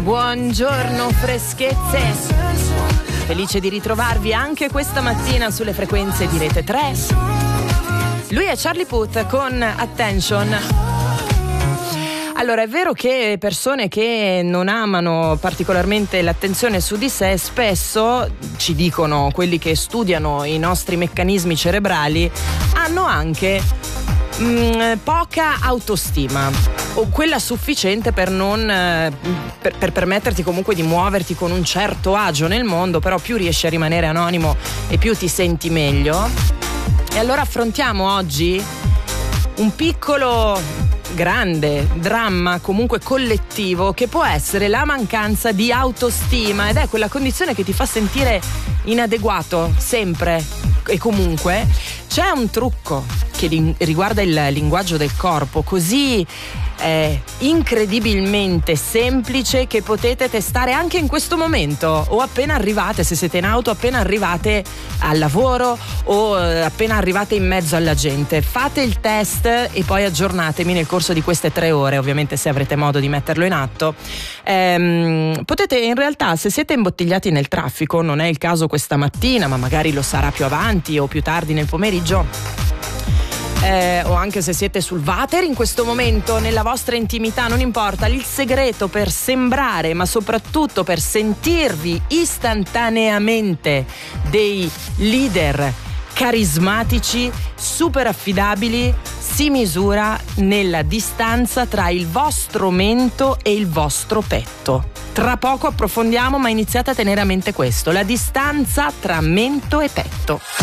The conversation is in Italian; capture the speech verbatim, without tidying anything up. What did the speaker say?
Buongiorno freschezze, felice di ritrovarvi anche questa mattina sulle frequenze di Rete tre. Lui è Charlie Puth con Attention. Allora, è vero che persone che non amano particolarmente l'attenzione su di sé spesso, ci dicono quelli che studiano i nostri meccanismi cerebrali, hanno anche mh, poca autostima, o quella sufficiente per non eh, per, per permetterti comunque di muoverti con un certo agio nel mondo, però più riesci a rimanere anonimo e più ti senti meglio. E allora affrontiamo oggi un piccolo grande dramma comunque collettivo che può essere la mancanza di autostima, ed è quella condizione che ti fa sentire inadeguato sempre e comunque. C'è un trucco che riguarda il linguaggio del corpo così eh, incredibilmente semplice che potete testare anche in questo momento, o appena arrivate, se siete in auto, appena arrivate al lavoro o eh, appena arrivate in mezzo alla gente. Fate il test e poi aggiornatemi nel corso di queste tre ore, ovviamente, se avrete modo di metterlo in atto. Ehm, potete in realtà, se siete imbottigliati nel traffico, non è il caso questa mattina, ma magari lo sarà più avanti o più tardi nel pomeriggio, Eh, o anche se siete sul water in questo momento, nella vostra intimità, non importa. Il segreto per sembrare, ma soprattutto per sentirvi istantaneamente dei leader carismatici, super affidabili, si misura nella distanza tra il vostro mento e il vostro petto. Tra poco approfondiamo, ma iniziate a tenere a mente questo: la distanza tra mento e petto.